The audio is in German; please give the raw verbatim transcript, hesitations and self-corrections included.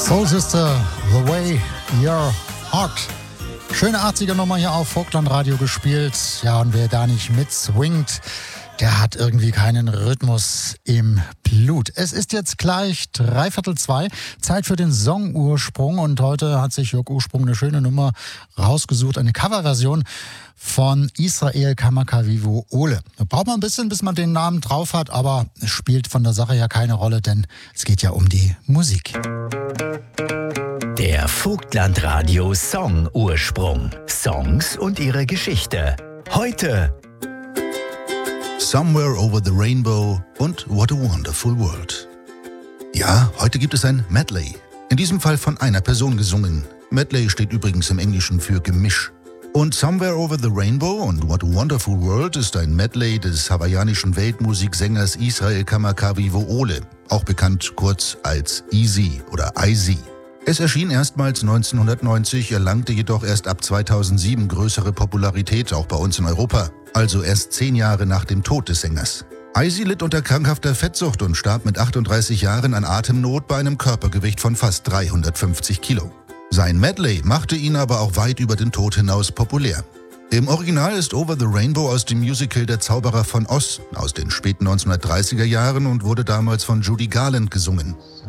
Soul Sister, The Way Your Heart. Schöne achtziger-Nummer hier auf Vogtland Radio gespielt. Ja, und wer da nicht mitswingt, der hat irgendwie keinen Rhythmus im Blut. Es ist jetzt gleich dreiviertel zwei, Zeit für den Song-Ursprung. Und heute hat sich Jörg Ursprung eine schöne Nummer rausgesucht, eine Coverversion von Israel Kamakawiwo Ole. Da braucht man ein bisschen, bis man den Namen drauf hat, aber es spielt von der Sache ja keine Rolle, denn es geht ja um die Musik. Der Vogtland-Radio Song-Ursprung. Songs und ihre Geschichte. Heute Somewhere Over the Rainbow und What a Wonderful World. Ja, heute gibt es ein Medley. In diesem Fall von einer Person gesungen. Medley steht übrigens im Englischen für Gemisch. Und Somewhere Over the Rainbow und What a Wonderful World ist ein Medley des hawaiianischen Weltmusiksängers Israel Kamakawiwo Ole, auch bekannt kurz als Easy oder Easy. Es erschien erstmals neunzehnhundertneunzig, erlangte jedoch erst ab zweitausendsieben größere Popularität, auch bei uns in Europa, also erst zehn Jahre nach dem Tod des Sängers. Easy litt unter krankhafter Fettsucht und starb mit achtunddreißig Jahren an Atemnot bei einem Körpergewicht von fast dreihundertfünfzig Kilo. Sein Medley machte ihn aber auch weit über den Tod hinaus populär. Im Original ist Over the Rainbow aus dem Musical Der Zauberer von Oz aus den späten neunzehnhundertdreißiger Jahren und wurde damals von Judy Garland gesungen.